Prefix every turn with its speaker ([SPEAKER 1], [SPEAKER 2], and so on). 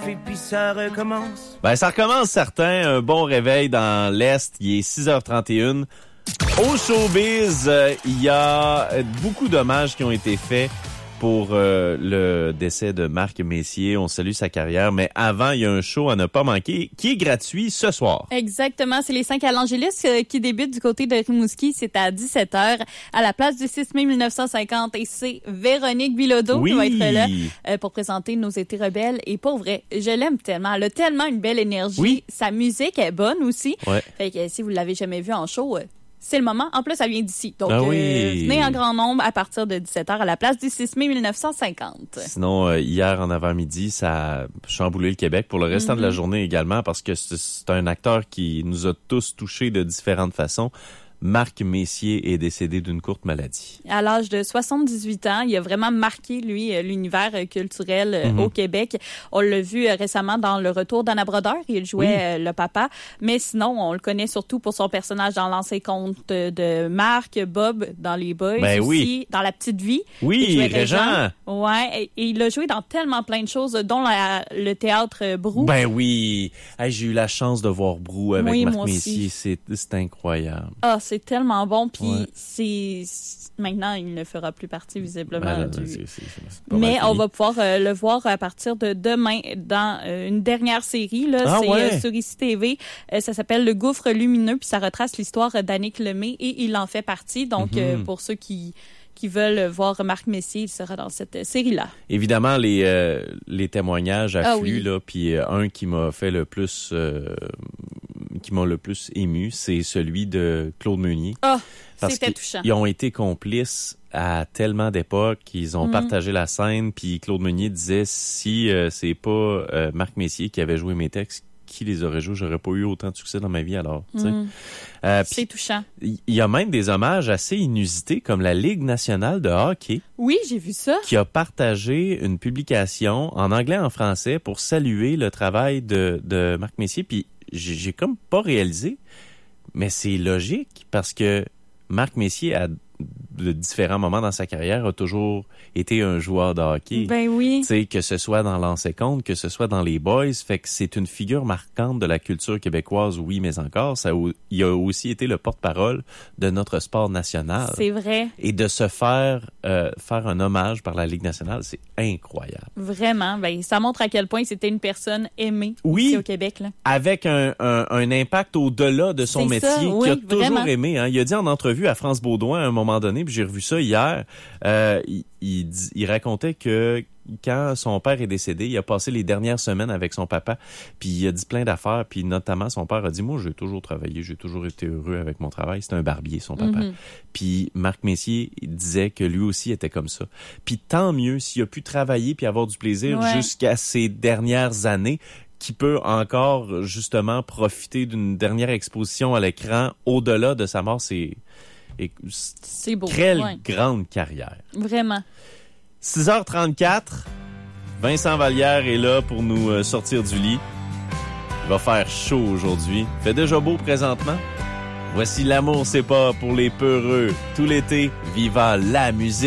[SPEAKER 1] puis ça recommence.
[SPEAKER 2] Ben, ça recommence certain. Un bon réveil dans l'Est. Il est 6h31. Au showbiz, il y a beaucoup d'hommages qui ont été faits pour le décès de Marc Messier. On salue sa carrière. Mais avant, il y a un show à ne pas manquer qui est gratuit ce soir.
[SPEAKER 3] Exactement. C'est les 5 à l'Angélus qui débute du côté de Rimouski. C'est à 17h à la place du 6 mai 1950. Et c'est Véronique Bilodeau qui va être là pour présenter Nos étés rebelles. Et pour vrai, je l'aime tellement. Elle a tellement une belle énergie.
[SPEAKER 2] Oui.
[SPEAKER 3] Sa musique est bonne aussi.
[SPEAKER 2] Ouais.
[SPEAKER 3] Fait que si vous l'avez jamais vu en show... c'est le moment. En plus, ça vient d'ici. Donc,
[SPEAKER 2] oui.
[SPEAKER 3] venez en grand nombre à partir de 17h à la place du 6 mai 1950.
[SPEAKER 2] Sinon, hier en avant-midi, ça a chamboulé le Québec pour le restant de la journée également parce que c'est un acteur qui nous a tous touchés de différentes façons. Marc Messier est décédé d'une courte maladie.
[SPEAKER 3] À l'âge de 78 ans, il a vraiment marqué, lui, l'univers culturel au Québec. On l'a vu récemment dans Le Retour d'Anna Brodeur. Il jouait le papa. Mais sinon, on le connaît surtout pour son personnage dans L'ancien conte de Marc, Bob dans Les Boys aussi, dans La petite vie.
[SPEAKER 2] Oui, Régent.
[SPEAKER 3] Ouais, et il a joué dans tellement plein de choses, dont le théâtre Brou.
[SPEAKER 2] Ben oui. Hey, j'ai eu la chance de voir Brou avec Marc Messier. C'est incroyable.
[SPEAKER 3] Ah, c'est tellement bon, puis maintenant, il ne fera plus partie visiblement Mais on va pouvoir le voir à partir de demain dans une dernière série. Là, sur ICI TV. Ça s'appelle Le Gouffre lumineux, puis ça retrace l'histoire d'Annick Lemay et il en fait partie. Donc, pour ceux qui veulent voir Marc Messier, il sera dans cette série-là.
[SPEAKER 2] Évidemment, les témoignages affluent, là, puis un qui m'a fait le plus... qui m'a le plus ému, c'est celui de Claude Meunier.
[SPEAKER 3] C'était touchant.
[SPEAKER 2] Ils ont été complices à tellement d'époques, ils ont partagé la scène, puis Claude Meunier disait, si c'est pas Marc Messier qui avait joué mes textes, qui les aurait joués, j'aurais pas eu autant de succès dans ma vie alors.
[SPEAKER 3] C'est touchant.
[SPEAKER 2] Il y a même des hommages assez inusités, comme la Ligue nationale de hockey.
[SPEAKER 3] Oui, j'ai vu ça.
[SPEAKER 2] Qui a partagé une publication en anglais et en français pour saluer le travail de Marc Messier, puis j'ai comme pas réalisé, mais c'est logique parce que Marc Messier, à de différents moments dans sa carrière, a toujours été un joueur de hockey.
[SPEAKER 3] Ben oui.
[SPEAKER 2] Tu sais, que ce soit dans L'ancien conte, que ce soit dans Les Boys, fait que c'est une figure marquante de la culture québécoise, oui, mais encore, il a aussi été le porte-parole de notre sport national.
[SPEAKER 3] C'est vrai.
[SPEAKER 2] Et de se faire un hommage par la Ligue nationale, c'est incroyable.
[SPEAKER 3] Vraiment. Ben, ça montre à quel point c'était une personne aimée ici au Québec. Là.
[SPEAKER 2] Avec un impact au-delà de son métier, qu'il a toujours aimé. Hein. Il a dit en entrevue à France Baudouin à un moment donné, puis j'ai revu ça hier, il racontait que quand son père est décédé, il a passé les dernières semaines avec son papa, puis il a dit plein d'affaires, puis notamment son père a dit « Moi, j'ai toujours travaillé, j'ai toujours été heureux avec mon travail. » C'était un barbier, son papa. Puis Marc Messier disait que lui aussi était comme ça. Puis tant mieux s'il a pu travailler puis avoir du plaisir jusqu'à ses dernières années, qui peut encore, justement, profiter d'une dernière exposition à l'écran au-delà de sa mort. C'est
[SPEAKER 3] beau.
[SPEAKER 2] Quelle grande carrière.
[SPEAKER 3] Vraiment.
[SPEAKER 2] 6h34, Vincent Vallière est là pour nous sortir du lit. Il va faire chaud aujourd'hui. Il fait déjà beau présentement. Voici L'amour, c'est pas pour les peureux. Tout l'été, vivant la musique.